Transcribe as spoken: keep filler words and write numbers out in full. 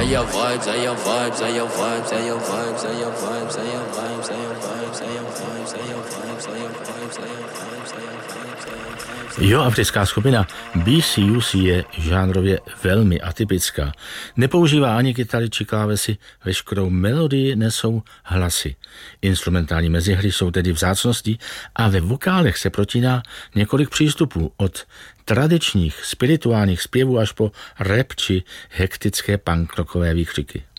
Say your vibes, say your vibes, say your vibes, say your vibes, say your vibes, say your vibes, say your vibes, say your vibes, say your vibes, say your vibes, say your vibes, say your vibes. Jo, africká skupina B C U C je žánrově velmi atypická. Nepoužívá ani kytary či klávesy, veškerou melodii nesou hlasy. Instrumentální mezihry jsou tedy vzácností a ve vokálech se protíná několik přístupů od tradičních spirituálních zpěvů až po rap či hektické punk rockové výkřiky.